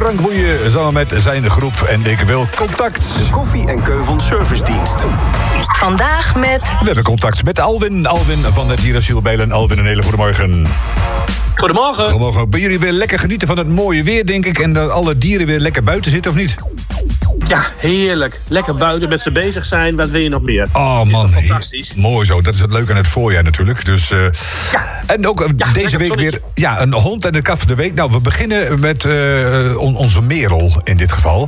Frank Boeien samen met zijn groep en ik wil contact. De Koffie en Keuvel Servicedienst. Vandaag met... We hebben contact met Alwin. Alwin van het dierasiel Beilen. Alwin, een hele goede morgen. Goedemorgen. Goedemorgen. Ben jullie weer lekker genieten van het mooie weer, denk ik? En dat alle dieren weer lekker buiten zitten, of niet? Ja, heerlijk. Lekker buiten met ze bezig zijn. Wat wil je nog meer? Oh man, fantastisch. Mooi zo. Dat is het leuke aan het voorjaar natuurlijk. Dus, Ja. En ook deze week weer een hond en de kat van de week. Nou, we beginnen met onze Merel in dit geval.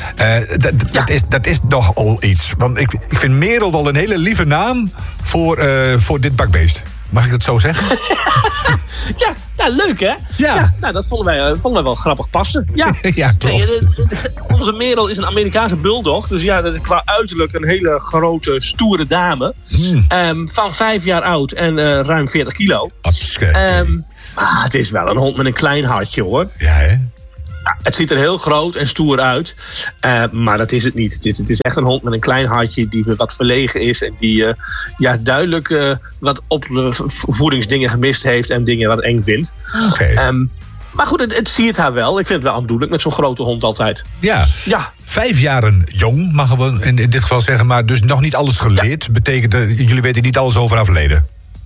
Dat is nogal iets. Want ik vind Merel wel een hele lieve naam voor dit bakbeest. Mag ik dat zo zeggen? Ja, leuk hè? Ja. Nou, dat vonden wij wel grappig passen. Ja, Ja, klopt. Onze Merel is een Amerikaanse bulldog. Dus ja, dat is qua uiterlijk een hele grote, stoere dame. Van 5 jaar oud en ruim 40 kilo. Het is wel een hond met een klein hartje hoor. Ja, hè? Ja, het ziet er heel groot en stoer uit, maar dat is het niet. Het is echt een hond met een klein hartje die wat verlegen is en die duidelijk wat opvoedingsdingen gemist heeft en dingen wat eng vindt. Oké. Maar goed, het siert haar wel. Ik vind het wel aandoenlijk met zo'n grote hond altijd. Ja. 5 jaren jong, mag we in dit geval zeggen, maar dus nog niet alles geleerd. Ja. Betekent jullie weten niet alles over haar verleden?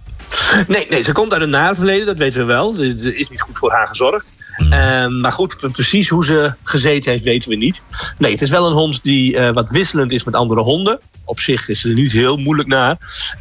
Nee, ze komt uit een nare verleden, dat weten we wel. Er is niet goed voor haar gezorgd. Maar goed, precies hoe ze gezeten heeft, weten we niet. Nee, het is wel een hond die wat wisselend is met andere honden. Op zich is ze er niet heel moeilijk naar.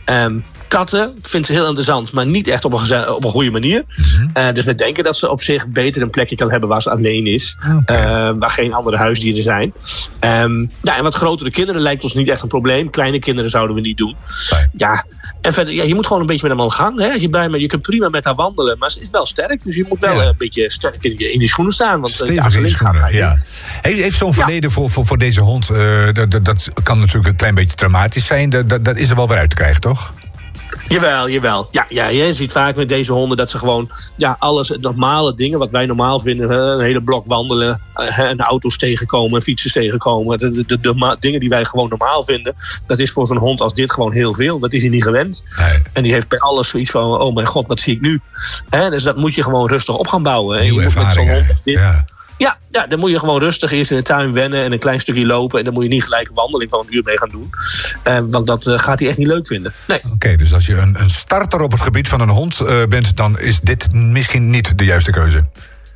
Katten vindt ze heel interessant, maar niet echt op een goede manier. Dus we denken dat ze op zich beter een plekje kan hebben waar ze alleen is. Waar geen andere huisdieren zijn. En wat grotere kinderen lijkt ons niet echt een probleem. Kleine kinderen zouden we niet doen. Ja. En verder, je moet gewoon een beetje met hem aan de gang. Hè? Als je bij me, je kunt prima met haar wandelen, maar ze is wel sterk. Dus je moet wel een beetje sterk in die schoenen staan. Want stevig in die schoenen, ja. Heeft zo'n verleden voor deze hond, dat kan natuurlijk een klein beetje traumatisch zijn. Dat is er wel weer uit te krijgen, toch? Jawel. Ja, je ziet vaak met deze honden dat ze gewoon alles, normale dingen wat wij normaal vinden, een hele blok wandelen, en auto's tegenkomen, fietsers tegenkomen, de dingen die wij gewoon normaal vinden, dat is voor zo'n hond als dit gewoon heel veel. Dat is hij niet gewend. Nee. En die heeft bij alles zoiets van, oh mijn god, wat zie ik nu? Dus dat moet je gewoon rustig op gaan bouwen. Nieuwe ervaringen. Ja, dan moet je gewoon rustig eerst in de tuin wennen en een klein stukje lopen. En dan moet je niet gelijk een wandeling van 1 uur mee gaan doen. Want dat gaat hij echt niet leuk vinden. Nee. Oké, dus als je een starter op het gebied van een hond bent, dan is dit misschien niet de juiste keuze.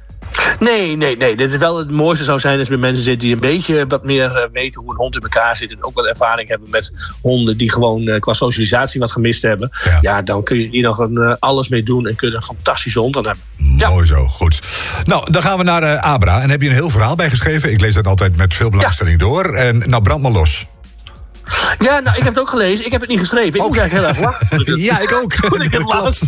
Nee. Dit is wel het mooiste zou zijn als er mensen zitten die een beetje wat meer weten hoe een hond in elkaar zit. En ook wat ervaring hebben met honden die gewoon qua socialisatie wat gemist hebben. Ja, dan kun je hier nog alles mee doen en kun je een fantastische hond aan hebben. Mooi zo, goed. Nou, dan gaan we naar Abra. En heb je een heel verhaal bij geschreven. Ik lees dat altijd met veel belangstelling door. En nou, brand maar los. Ja, nou, ik heb het ook gelezen. Ik heb het niet geschreven. Ik moet eigenlijk heel erg lachen. Ja, ik ook. Toen ik het las.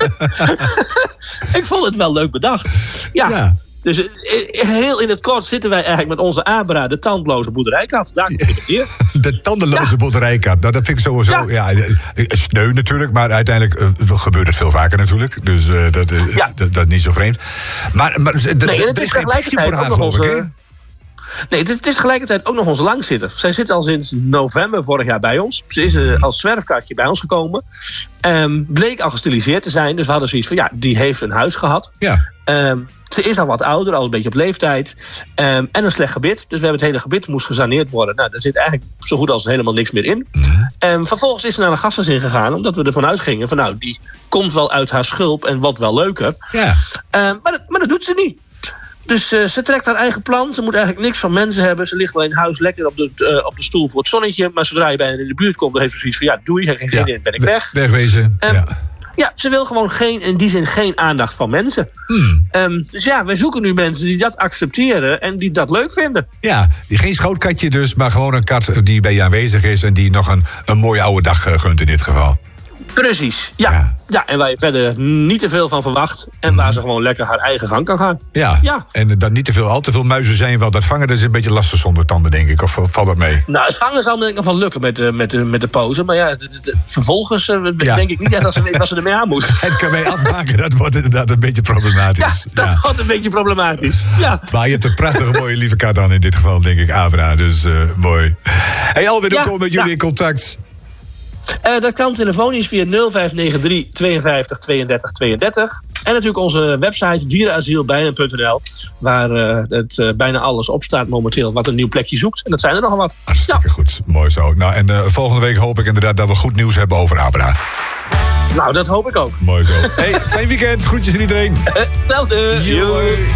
Ik vond het wel leuk bedacht. Ja. Dus heel in het kort zitten wij eigenlijk met onze Abra, de tandloze boerderijkat. Daar komt het neer. De tandeloze boerderijkat. Nou, dat vind ik sowieso sneu natuurlijk. Maar uiteindelijk gebeurt het veel vaker natuurlijk. Dus dat is niet zo vreemd. Maar er is geen plekje voor haar, geloof ik, hè? Nee, het is tegelijkertijd ook nog onze langzitter. Zij zit al sinds november vorig jaar bij ons. Ze is als zwerfkatje bij ons gekomen. Bleek al gesteriliseerd te zijn. Dus we hadden zoiets van, die heeft een huis gehad. Ja. Ze is al wat ouder, al een beetje op leeftijd. En een slecht gebit. Dus we hebben het hele gebit moest gesaneerd worden. Nou, daar zit eigenlijk zo goed als helemaal niks meer in. Vervolgens is ze naar een gastgezin gegaan. Omdat we ervan uitgingen van, die komt wel uit haar schulp en wordt wel leuker. Ja. Maar dat doet ze niet. Dus ze trekt haar eigen plan. Ze moet eigenlijk niks van mensen hebben. Ze ligt wel in huis lekker op de stoel voor het zonnetje. Maar zodra je bij haar in de buurt komt, dan heeft ze zoiets van, doei, heb geen zin in, ben ik weg. Wegwezen, Ja, ze wil gewoon in die zin geen aandacht van mensen. Dus wij zoeken nu mensen die dat accepteren en die dat leuk vinden. Ja, geen schootkatje dus, maar gewoon een kat die bij je aanwezig is en die nog een mooie oude dag gunt in dit geval. Precies, ja. En waar je verder niet te veel van verwacht. En waar ze gewoon lekker haar eigen gang kan gaan. Ja. En dan niet al te veel muizen zijn. Want dat vangen is een beetje lastig zonder tanden, denk ik. Of valt dat mee? Nou, het vangen zal denk ik nog wel lukken met de pose. Maar vervolgens denk ik niet echt dat ze weet wat ze ermee aan moet. Het kan mee afmaken, dat wordt inderdaad een beetje problematisch. Ja, dat wordt een beetje problematisch. Ja. Maar je hebt een prachtige mooie lieve kat dan in dit geval, denk ik, Abra. Dus mooi. Hey Alwin, hoe komen met jullie in contact? Dat kan telefonisch via 0593 52 32 32. En natuurlijk onze website dierenasielbijna.nl, waar het bijna alles op staat momenteel wat een nieuw plekje zoekt. En dat zijn er nogal wat. Hartstikke goed, mooi zo. Nou, en volgende week hoop ik inderdaad dat we goed nieuws hebben over Abra. Nou, dat hoop ik ook. Mooi zo. Hey, fijn weekend. Groetjes aan iedereen. Wel,